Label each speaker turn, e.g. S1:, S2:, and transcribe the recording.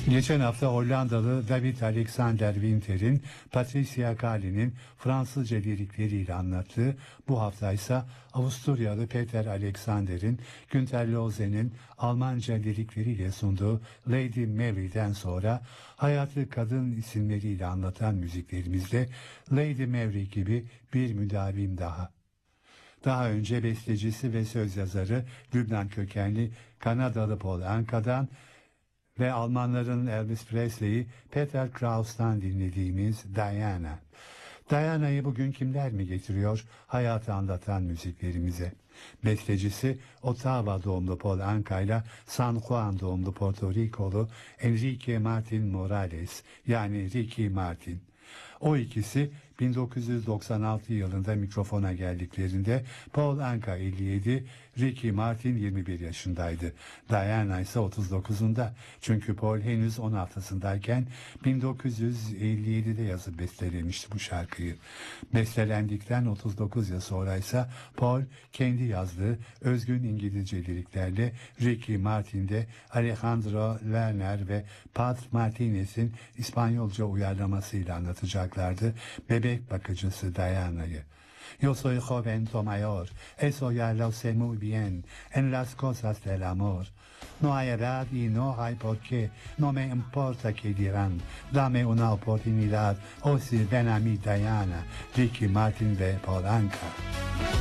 S1: Geçen hafta Hollandalı David Alexander Winter'in Patricia Caly'nin Fransızca lirikleriyle anlattığı, bu hafta ise Avusturyalı Peter Alexander'in Günter Loze'nin Almanca lirikleriyle sunduğu Lady Mary'den sonra hayatı kadın isimleriyle anlatan müziklerimizde Lady Mary gibi bir müdavim daha. Daha önce bestecisi ve söz yazarı Lübnan kökenli Kanadalı Paul Anka'dan ve Almanların Elvis Presley'i Peter Kraus'tan dinlediğimiz Diana. Diana'yı bugün kimler mi getiriyor hayatı anlatan müziklerimize? Bestecisi Ottawa doğumlu Paul Anka ile San Juan doğumlu Porto Rikolu Enrique Martin Morales, yani Ricky Martin. O ikisi 1996 yılında mikrofona geldiklerinde Paul Anka 57, Ricky Martin 21 yaşındaydı. Diana ise 39'unda. Çünkü Paul henüz 16'sındayken 1957'de yazıp bestelemişti bu şarkıyı. Bestelendikten 39 yıl sonra ise Paul kendi yazdığı özgün İngilizce liriklerle Ricky Martin'de Alejandro Lerner ve Pat Martinez'in İspanyolca uyarlamasıyla anlatacaklardı bebek bakıcısı Diana'yı. Yo soy joven mayor, eso ya lo sé muy bien, en las cosas del amor. No hay edad y no hay por qué, no me importa qué dirán, dame una oportunidad, o si ven a mi Diana, Ricky Martin ve Paul Anka.